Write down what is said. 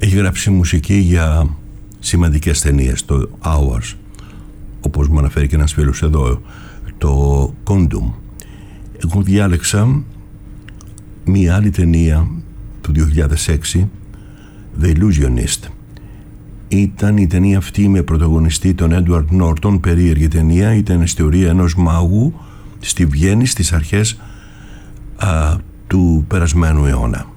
Έχει γράψει μουσική για σημαντικές ταινίες, το Hours, όπως μου αναφέρει και ένας φίλος εδώ, το Condom. Εγώ διάλεξα μία άλλη ταινία του 2006, The Illusionist. Ήταν η ταινία αυτή με πρωταγωνιστή τον Έντουαρντ Νόρτον, περίεργη ταινία. Ήταν η ιστορία ενός μάγου στη Βιέννη στις αρχές του περασμένου αιώνα.